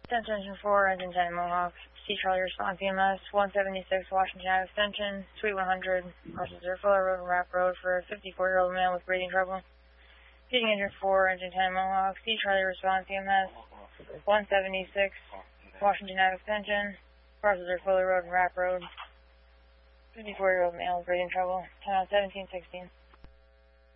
Attention Engine 4, Engine 10 Mohawk, C Charlie response EMS, 176 Washington Ave Extension, Suite 100, crosses Fuller Road and Rapp Road for a 54-year-old man with breathing trouble. Feeding Engine 4, Engine 10 Mohawk, C Charlie response EMS, 176 Washington Ave Extension, crosses Fuller Road and Rapp Road, 54-year-old male with breathing trouble, 10 on 1716.